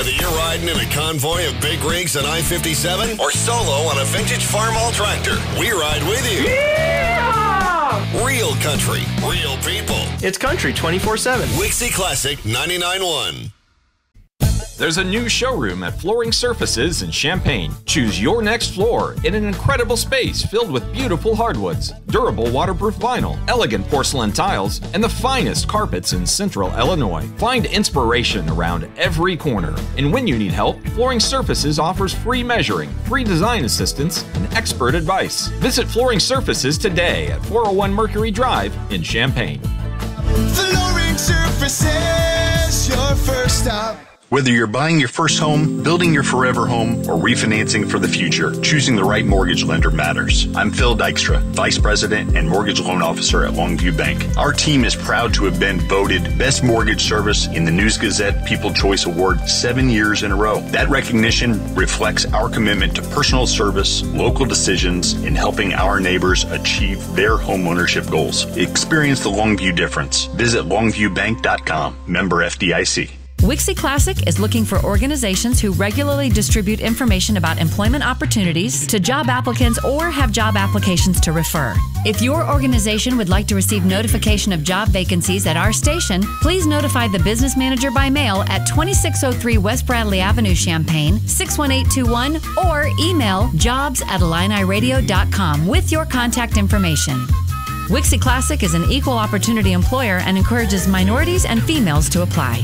Whether you're riding in a convoy of big rigs on I-57 or solo on a vintage Farmall tractor, we ride with you. Yeah! Real country, real people. It's country 24/7. Wixie Classic 99.1. There's a new showroom at Flooring Surfaces in Champaign. Choose your next floor in an incredible space filled with beautiful hardwoods, durable waterproof vinyl, elegant porcelain tiles, and the finest carpets in Central Illinois. Find inspiration around every corner. And when you need help, Flooring Surfaces offers free measuring, free design assistance, and expert advice. Visit Flooring Surfaces today at 401 Mercury Drive in Champaign. Flooring Surfaces, your first stop. Whether you're buying your first home, building your forever home, or refinancing for the future, choosing the right mortgage lender matters. I'm Phil Dykstra, Vice President and Mortgage Loan Officer at Longview Bank. Our team is proud to have been voted Best Mortgage Service in the News Gazette People Choice Award 7 years in a row. That recognition reflects our commitment to personal service, local decisions, and helping our neighbors achieve their home ownership goals. Experience the Longview difference. Visit longviewbank.com. Member FDIC. Wixie Classic is looking for organizations who regularly distribute information about employment opportunities to job applicants or have job applications to refer. If your organization would like to receive notification of job vacancies at our station, please notify the business manager by mail at 2603 West Bradley Avenue, Champaign, 61821, or email jobs@IlliniRadio.com with your contact information. Wixie Classic is an equal opportunity employer and encourages minorities and females to apply.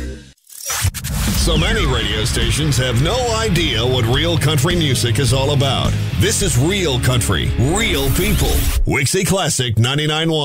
So many radio stations have no idea what real country music is all about. This is real country, real people. Wixie Classic 99.1.